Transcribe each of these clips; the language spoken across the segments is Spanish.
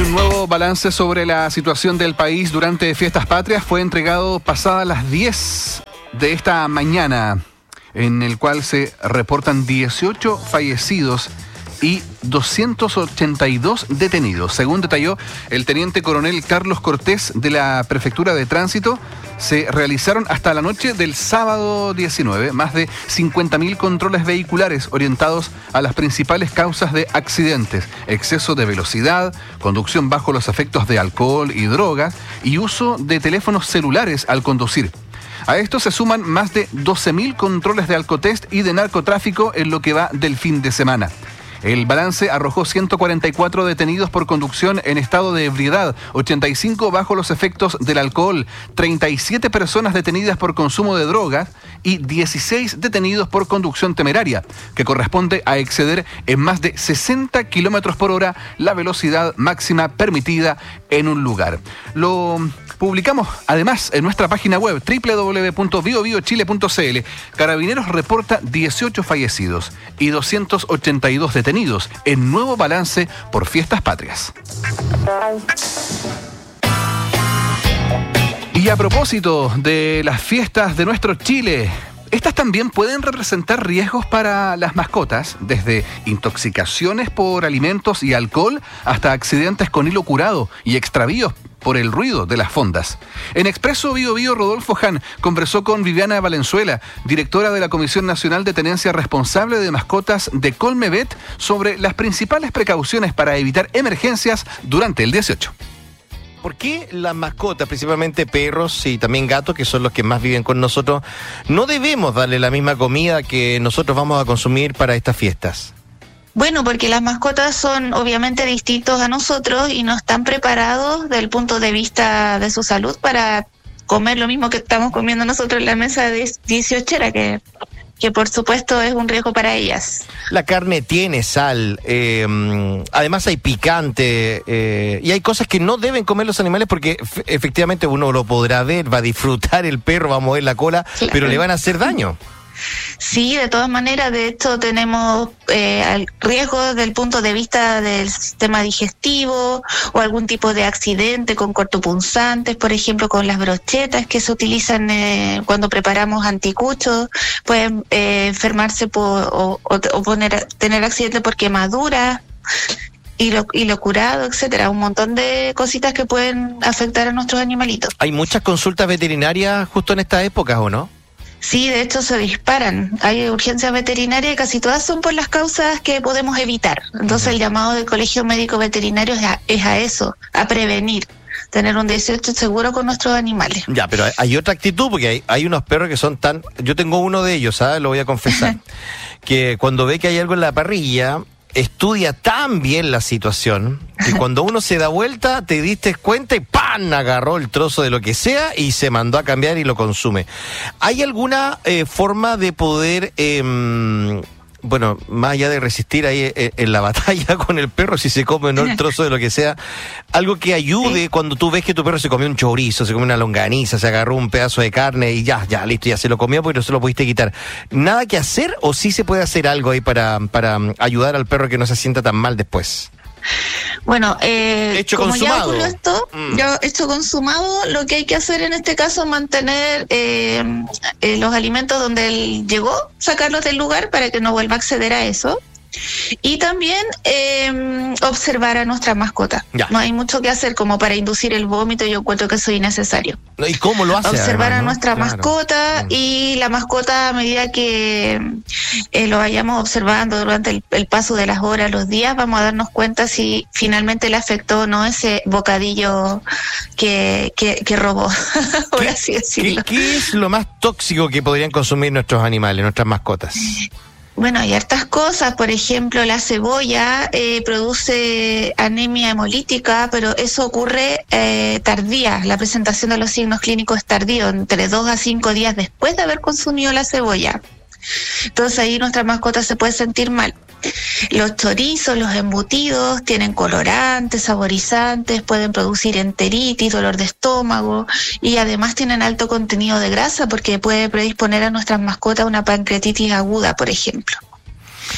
un nuevo balance sobre la situación del país durante Fiestas Patrias fue entregado pasadas las 10 de esta mañana, en el cual se reportan 18 fallecidos y 282 detenidos. Según detalló el teniente coronel Carlos Cortés de la Prefectura de Tránsito, se realizaron hasta la noche del sábado 19 más de 50.000 controles vehiculares orientados a las principales causas de accidentes: exceso de velocidad, conducción bajo los efectos de alcohol y drogas y uso de teléfonos celulares al conducir. A esto se suman más de 12.000 controles de alcotest y de narcotráfico en lo que va del fin de semana. El balance arrojó 144 detenidos por conducción en estado de ebriedad, 85 bajo los efectos del alcohol, 37 personas detenidas por consumo de drogas y 16 detenidos por conducción temeraria, que corresponde a exceder en más de 60 kilómetros por hora la velocidad máxima permitida en un lugar. Lo publicamos además en nuestra página web www.biobiochile.cl. Carabineros reporta 18 fallecidos y 282 detenidos en nuevo balance por Fiestas Patrias. Y a propósito de las fiestas de nuestro Chile, estas también pueden representar riesgos para las mascotas, desde intoxicaciones por alimentos y alcohol hasta accidentes con hilo curado y extravíos por el ruido de las fondas. En Expreso Bio Bio, Rodolfo Hahn conversó con Viviana Valenzuela, directora de la Comisión Nacional de Tenencia Responsable de Mascotas de Colmevet, sobre las principales precauciones para evitar emergencias durante el 18. ¿Por qué las mascotas, principalmente perros y también gatos, que son los que más viven con nosotros, no debemos darle la misma comida que nosotros vamos a consumir para estas fiestas? Bueno, porque las mascotas son obviamente distintos a nosotros y no están preparados desde el punto de vista de su salud para comer lo mismo que estamos comiendo nosotros en la mesa de 18era, que por supuesto es un riesgo para ellas. La carne tiene sal, además hay picante, y hay cosas que no deben comer los animales porque efectivamente uno lo podrá ver, va a disfrutar el perro, va a mover la cola, claro, pero le van a hacer daño. Sí, de todas maneras, de hecho tenemos riesgos desde el punto de vista del sistema digestivo o algún tipo de accidente con cortopunzantes, por ejemplo con las brochetas que se utilizan cuando preparamos anticuchos, pueden enfermarse o tener accidente por quemadura. Y lo curado, etcétera, un montón de cositas que pueden afectar a nuestros animalitos. ¿Hay muchas consultas veterinarias justo en estas épocas o no? Sí, de hecho se disparan. Hay urgencias veterinarias y casi todas son por las causas que podemos evitar. Entonces el llamado del Colegio Médico Veterinario es a eso, a prevenir. Tener un 18 seguro con nuestros animales. Ya, pero hay otra actitud, porque hay unos perros que son tan... Yo tengo uno de ellos, ¿sabes? Lo voy a confesar. Que cuando ve que hay algo en la parrilla, estudia tan bien la situación que cuando uno se da vuelta te diste cuenta y ¡pam! Agarró el trozo de lo que sea y se mandó a cambiar y lo consume. ¿Hay alguna forma de poder, bueno, más allá de resistir ahí en la batalla con el perro, si se come o no el trozo de lo que sea, algo que ayude cuando tú ves que tu perro se comió un chorizo, se comió una longaniza, se agarró un pedazo de carne y ya, listo, ya se lo comió porque no se lo pudiste quitar? ¿Nada que hacer o sí se puede hacer algo ahí para ayudar al perro que no se sienta tan mal después? Bueno, hecho como consumado. ya ocurrió esto, hecho consumado, lo que hay que hacer en este caso es mantener los alimentos donde él llegó, sacarlos del lugar para que no vuelva a acceder a eso. Y también observar a nuestra mascota. Ya. No hay mucho que hacer como para inducir el vómito, yo encuentro que eso es innecesario. ¿Y cómo lo hace? Observar además, a nuestra mascota y la mascota, a medida que lo vayamos observando durante el paso de las horas, los días, vamos a darnos cuenta si finalmente le afectó o no ese bocadillo que robó, por así decirlo. ¿Qué es lo más tóxico que podrían consumir nuestros animales, nuestras mascotas? Bueno, hay hartas cosas, por ejemplo, la cebolla produce anemia hemolítica, pero eso ocurre tardía, la presentación de los signos clínicos es tardío, entre 2 a 5 días después de haber consumido la cebolla. Entonces ahí nuestra mascota se puede sentir mal. Los chorizos, los embutidos tienen colorantes, saborizantes, pueden producir enteritis, dolor de estómago y además tienen alto contenido de grasa porque puede predisponer a nuestras mascotas a una pancreatitis aguda, por ejemplo.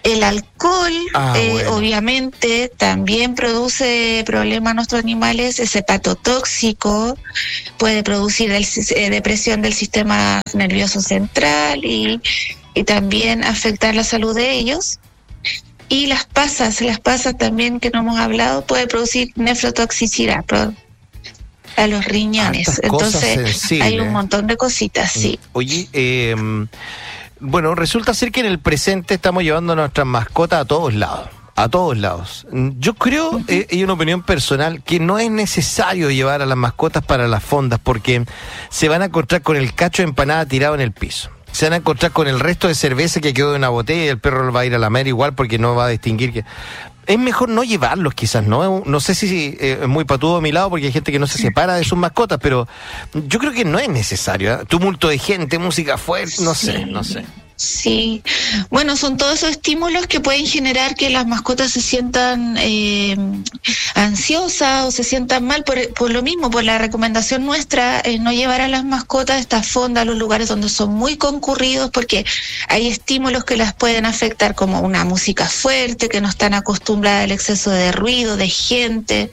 El alcohol, bueno. obviamente, también produce problemas a nuestros animales, es hepatotóxico, puede producir depresión del sistema nervioso central y también afectar la salud de ellos. Y las pasas también, que no hemos hablado, puede producir nefrotoxicidad a los riñones. Hartas cosas Entonces, sensibles. hay un montón de cositas, sí. Oye, bueno, resulta ser que en el presente estamos llevando a nuestras mascotas a todos lados. A todos lados. Yo creo, y una opinión personal, que no es necesario llevar a las mascotas para las fondas porque se van a encontrar con el cacho de empanada tirado en el piso. Se van a encontrar con el resto de cerveza que quedó en una botella y el perro va a ir a lamer igual porque no va a distinguir que... Es mejor no llevarlos quizás, ¿no? No sé si es muy patudo de mi lado porque hay gente que no se separa de sus mascotas, pero yo creo que no es necesario, ¿eh? Tumulto de gente, música fuerte, no sé. Sí, bueno, son todos esos estímulos que pueden generar que las mascotas se sientan ansiosas o se sientan mal por lo mismo, por la recomendación nuestra es no llevar a las mascotas a estas fondas a los lugares donde son muy concurridos porque hay estímulos que las pueden afectar como una música fuerte, que no están acostumbradas al exceso de ruido, de gente,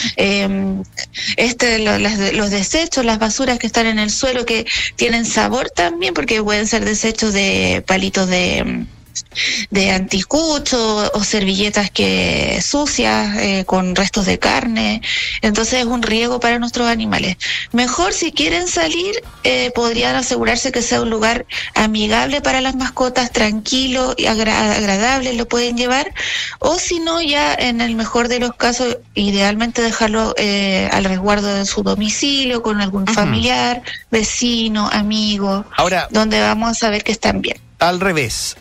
los desechos, las basuras que están en el suelo que tienen sabor también porque pueden ser desechos de palitos de anticucho o servilletas que sucias con restos de carne. Entonces es un riesgo para nuestros animales. Mejor, si quieren salir, podrían asegurarse que sea un lugar amigable para las mascotas, tranquilo y agradable, lo pueden llevar, o si no, ya en el mejor de los casos, idealmente dejarlo al resguardo de su domicilio con algún familiar, vecino, amigo, ahora, donde vamos a saber que están bien. Al revés.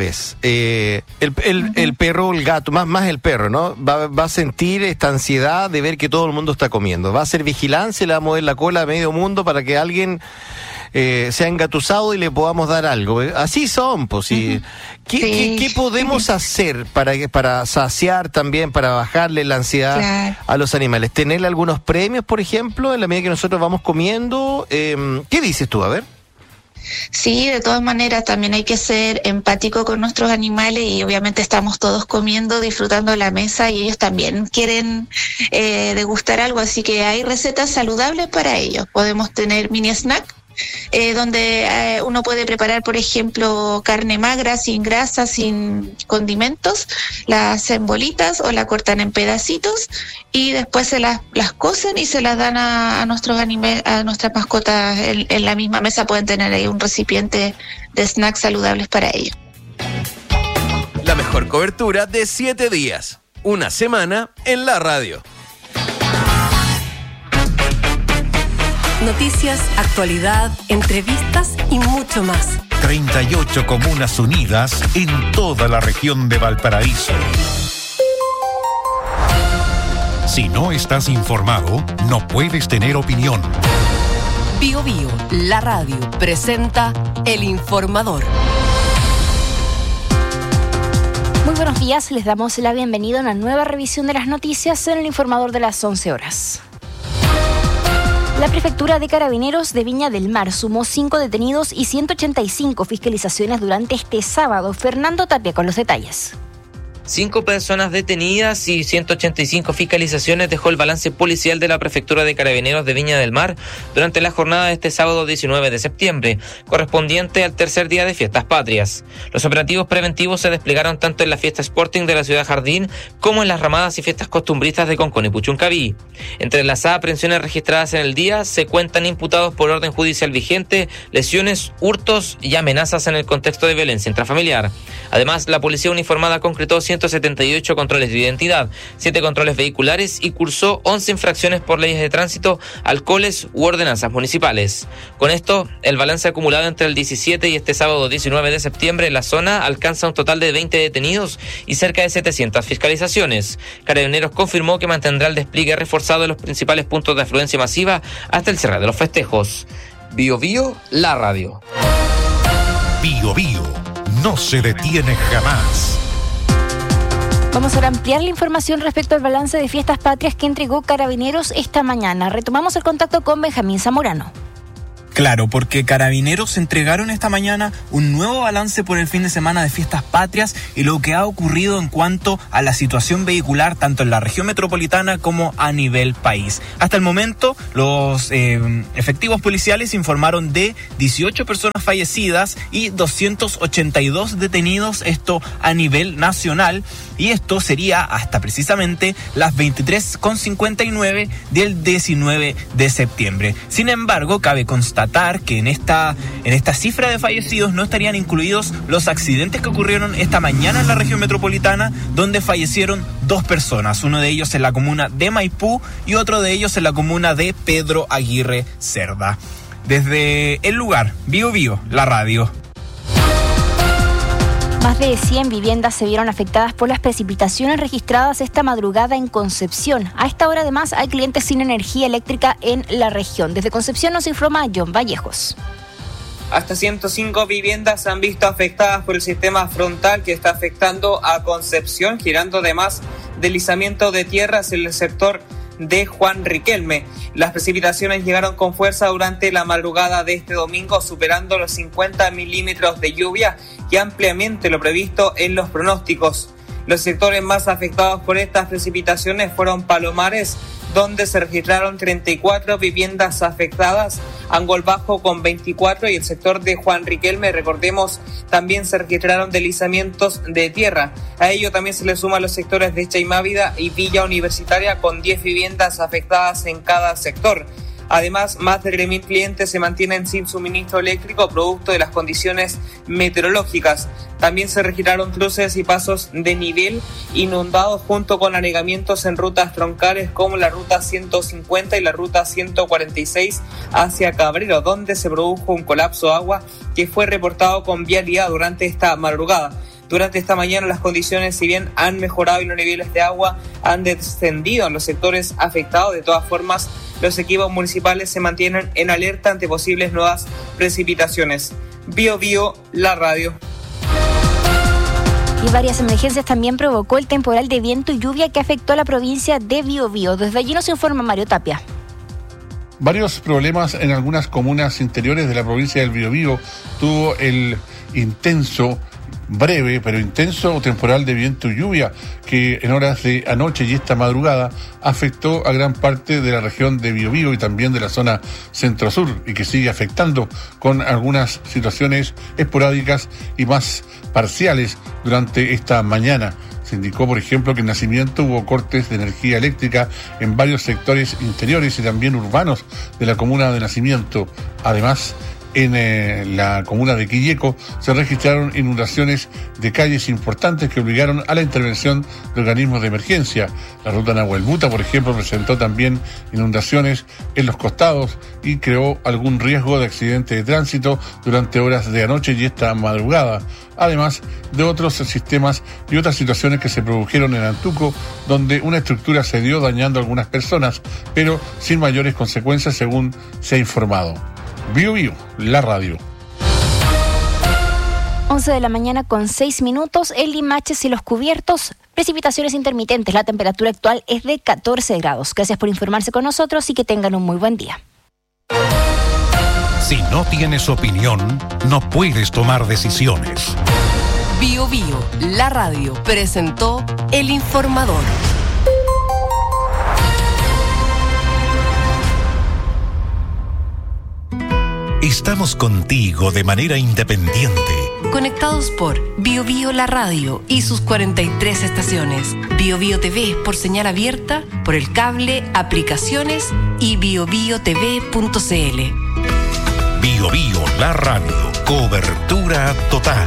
El perro o el gato, más el perro, ¿no? Va a sentir esta ansiedad de ver que todo el mundo está comiendo. Va a hacer vigilancia, le va a mover la cola a medio mundo para que alguien sea engatusado y le podamos dar algo. Así son, pues. Sí. ¿Qué podemos hacer para saciar también, para bajarle la ansiedad a los animales? ¿Tenerle algunos premios, por ejemplo, en la medida que nosotros vamos comiendo? ¿Qué dices tú? A ver. Sí, de todas maneras también hay que ser empático con nuestros animales y obviamente estamos todos comiendo, disfrutando la mesa y ellos también quieren degustar algo, así que hay recetas saludables para ellos. Podemos tener mini snack donde uno puede preparar, por ejemplo, carne magra, sin grasa, sin condimentos, la hacen bolitas o la cortan en pedacitos y después se las cocen y se las dan a nuestros animales, a nuestras mascotas en la misma mesa. Pueden tener ahí un recipiente de snacks saludables para ellos. La mejor cobertura de 7 días, una semana en la radio. Noticias, actualidad, entrevistas y mucho más. 38 comunas unidas en toda la región de Valparaíso. Si no estás informado, no puedes tener opinión. Bio Bio, la radio, presenta El Informador. Muy buenos días, les damos la bienvenida a una nueva revisión de las noticias en El Informador de las 11 horas. La Prefectura de Carabineros de Viña del Mar sumó 5 detenidos y 185 fiscalizaciones durante este sábado. Fernando Tapia con los detalles. 5 personas detenidas y 185 fiscalizaciones dejó el balance policial de la Prefectura de Carabineros de Viña del Mar durante la jornada de este sábado 19 de septiembre, correspondiente al tercer día de Fiestas Patrias. Los operativos preventivos se desplegaron tanto en la fiesta Sporting de la Ciudad Jardín como en las ramadas y fiestas costumbristas de Concón y Puchuncaví. Entre las aprehensiones registradas en el día se cuentan imputados por orden judicial vigente, lesiones, hurtos y amenazas en el contexto de violencia intrafamiliar. Además, la policía uniformada concretó 178 controles de identidad, 7 controles vehiculares y cursó 11 infracciones por leyes de tránsito, alcoholes u ordenanzas municipales. Con esto, el balance acumulado entre el 17 y este sábado 19 de septiembre en la zona alcanza un total de 20 detenidos y cerca de 700 fiscalizaciones. Carabineros confirmó que mantendrá el despliegue reforzado en los principales puntos de afluencia masiva hasta el cierre de los festejos. Bio Bio, la radio. Bio Bio, no se detiene jamás. Vamos a ampliar la información respecto al balance de Fiestas Patrias que entregó Carabineros esta mañana. Retomamos el contacto con Benjamín Zamorano. Claro, porque Carabineros entregaron esta mañana un nuevo balance por el fin de semana de Fiestas Patrias y lo que ha ocurrido en cuanto a la situación vehicular tanto en la región metropolitana como a nivel país. Hasta el momento, los efectivos policiales informaron de 18 personas fallecidas y 282 detenidos, esto a nivel nacional, y esto sería hasta precisamente las 23:59 del 19 de septiembre. Sin embargo, cabe constatar que en esta cifra de fallecidos no estarían incluidos los accidentes que ocurrieron esta mañana en la región metropolitana, donde fallecieron 2 personas, uno de ellos en la comuna de Maipú y otro de ellos en la comuna de Pedro Aguirre Cerda. Desde el lugar, Bío Bío, la radio. Más de 100 viviendas se vieron afectadas por las precipitaciones registradas esta madrugada en Concepción. A esta hora, además, hay clientes sin energía eléctrica en la región. Desde Concepción nos informa John Vallejos. Hasta 105 viviendas se han visto afectadas por el sistema frontal que está afectando a Concepción, girando además deslizamiento de tierras en el sector de Juan Riquelme. Las precipitaciones llegaron con fuerza durante la madrugada de este domingo, superando los 50 milímetros de lluvia y ampliamente lo previsto en los pronósticos. Los sectores más afectados por estas precipitaciones fueron Palomares, donde se registraron 34 viviendas afectadas, Angol Bajo con 24 y el sector de Juan Riquelme, recordemos, también se registraron deslizamientos de tierra. A ello también se le suman los sectores de Chaimávida y Villa Universitaria con 10 viviendas afectadas en cada sector. Además, más de 3.000 clientes se mantienen sin suministro eléctrico producto de las condiciones meteorológicas. También se registraron cruces y pasos de nivel inundados junto con anegamientos en rutas troncales como la ruta 150 y la ruta 146 hacia Cabrero, donde se produjo un colapso de agua que fue reportado con vialidad durante esta madrugada. Durante esta mañana las condiciones, si bien han mejorado y los niveles de agua han descendido en los sectores afectados, de todas formas los equipos municipales se mantienen en alerta ante posibles nuevas precipitaciones. Bío Bío, la radio. Y varias emergencias también provocó el temporal de viento y lluvia que afectó a la provincia de Biobío. Desde allí nos informa Mario Tapia. Varios problemas en algunas comunas interiores de la provincia del Biobío tuvo el breve pero intenso temporal de viento y lluvia que en horas de anoche y esta madrugada afectó a gran parte de la región de Biobío y también de la zona centro-sur y que sigue afectando con algunas situaciones esporádicas y más parciales durante esta mañana. Se indicó, por ejemplo, que en Nacimiento hubo cortes de energía eléctrica en varios sectores interiores y también urbanos de la comuna de Nacimiento. Además, en la comuna de Quilleco se registraron inundaciones de calles importantes que obligaron a la intervención de organismos de emergencia. La ruta Nahuelbuta, por ejemplo, presentó también inundaciones en los costados y creó algún riesgo de accidente de tránsito durante horas de anoche y esta madrugada, además de otros sistemas y otras situaciones que se produjeron en Antuco, donde una estructura cedió dañando a algunas personas, pero sin mayores consecuencias según se ha informado. Bío Bío, la radio. 11 de la mañana con 6 minutos, en Limaches y Los Cubiertos, precipitaciones intermitentes. La temperatura actual es de 14 grados. Gracias por informarse con nosotros y que tengan un muy buen día. Si no tienes opinión, no puedes tomar decisiones. Bío Bío, la radio, presentó El Informador. Estamos contigo de manera independiente. Conectados por Bío Bío la radio y sus 43 estaciones. Bío Bío TV por señal abierta, por el cable, aplicaciones y biobiotv.cl. Bío Bío la radio. Cobertura total.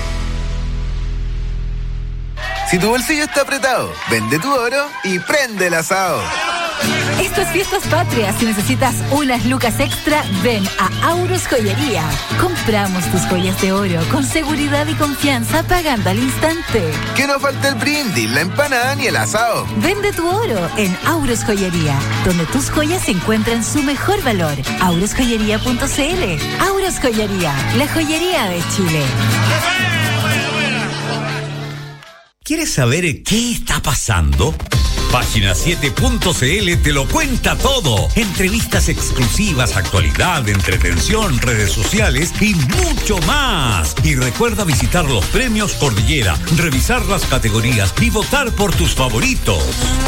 Si tu bolsillo está apretado, vende tu oro y prende el asado. Estas fiestas patrias, si necesitas unas lucas extra, ven a Auros Joyería. Compramos tus joyas de oro con seguridad y confianza pagando al instante. Que no falte el brindis, la empanada ni el asado. Vende tu oro en Auros Joyería, donde tus joyas encuentran su mejor valor. aurosjoyería.cl. Auros Joyería, la joyería de Chile. ¿Quieres saber qué está pasando? Página 7.cl te lo cuenta todo. Entrevistas exclusivas, actualidad, entretención, redes sociales y mucho más. Y recuerda visitar los premios Cordillera, revisar las categorías y votar por tus favoritos.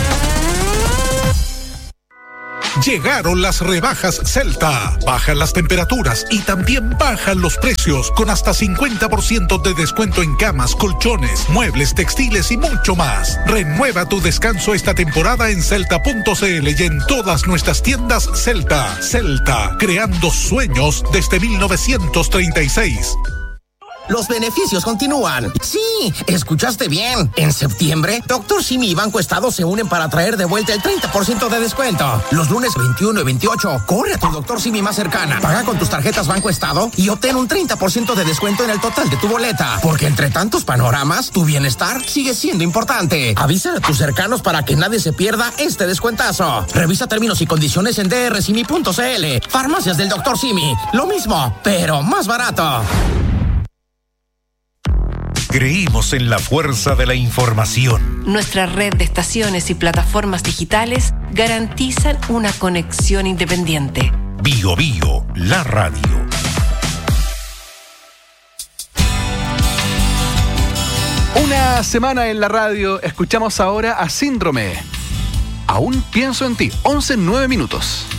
Llegaron las rebajas Celta. Bajan las temperaturas y también bajan los precios con hasta 50% de descuento en camas, colchones, muebles, textiles y mucho más. Renueva tu descanso esta temporada en celta.cl y en todas nuestras tiendas Celta. Celta, creando sueños desde 1936. Los beneficios continúan. Sí, escuchaste bien. En septiembre, Dr. Simi y Banco Estado se unen para traer de vuelta el 30% de descuento. Los lunes 21 y 28, corre a tu Dr. Simi más cercana. Paga con tus tarjetas Banco Estado y obtén un 30% de descuento en el total de tu boleta. Porque entre tantos panoramas, tu bienestar sigue siendo importante. Avisa a tus cercanos para que nadie se pierda este descuentazo. Revisa términos y condiciones en drsimi.cl. Farmacias del Dr. Simi. Lo mismo, pero más barato. Creímos en la fuerza de la información. Nuestra red de estaciones y plataformas digitales garantizan una conexión independiente. Bio Bio, la radio. Una semana en la radio. Escuchamos ahora a Síndrome. Aún pienso en ti. 11:09 minutos.